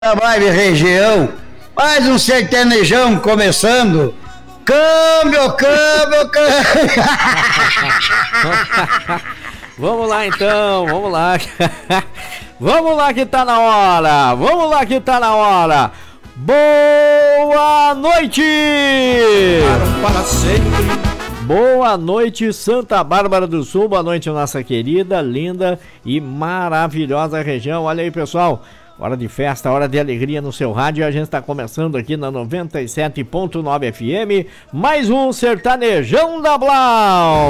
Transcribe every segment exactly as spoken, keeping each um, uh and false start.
da Vibe Região, mais um sertanejão começando. Câmbio, câmbio, câmbio. Vamos lá então, vamos lá. Vamos lá que tá na hora. Vamos lá que tá na hora. Boa noite! Para sempre. Boa noite, Santa Bárbara do Sul. Boa noite, nossa querida, linda e maravilhosa região. Olha aí, pessoal. Hora de festa, hora de alegria no seu rádio. A gente está começando aqui na noventa e sete ponto nove F M. Mais um sertanejão da Blau.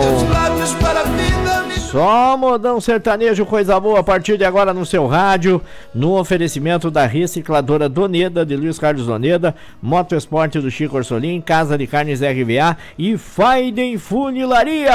Só modão sertanejo, coisa boa a partir de agora no seu rádio. No oferecimento da recicladora Doneda, de Luiz Carlos Doneda, Moto Esporte do Chico Orsolim, Casa de Carnes R V A e Faiden Funilaria.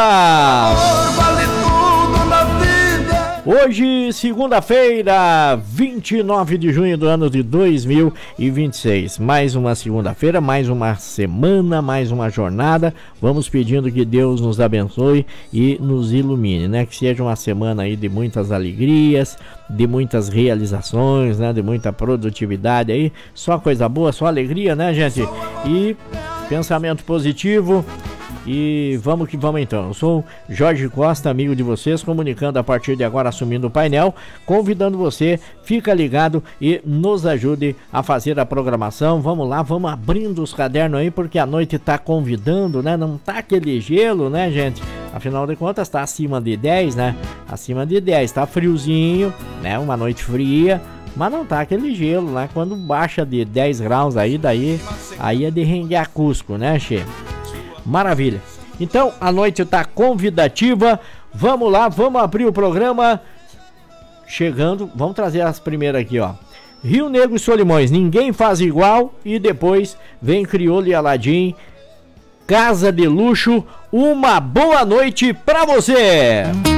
Hoje, segunda-feira, vinte e nove de junho do ano de dois mil e vinte e seis. Mais uma segunda-feira, mais uma semana, mais uma jornada. Vamos pedindo que Deus nos abençoe e nos ilumine, né? Que seja uma semana aí de muitas alegrias, de muitas realizações, né? De muita produtividade aí. Só coisa boa, só alegria, né, gente? E pensamento positivo. E vamos que vamos então. Eu sou Jorge Costa, amigo de vocês, comunicando a partir de agora, assumindo o painel, convidando você, fica ligado e nos ajude a fazer a programação. Vamos lá, vamos abrindo os cadernos aí, porque a noite tá convidando, né? Não tá aquele gelo, né, gente? Afinal de contas, tá acima de dez, né? Acima de dez, tá friozinho, né? Uma noite fria. Mas não tá aquele gelo, né? Quando baixa de dez graus aí, daí aí é de renguear Cusco, né, che? Maravilha. Então, a noite tá convidativa. Vamos lá, vamos abrir o programa. Chegando, vamos trazer as primeiras aqui, ó. Rio Negro e Solimões, Ninguém Faz Igual. E depois vem Crioulo e Aladim, Casa de Luxo. Uma boa noite pra você.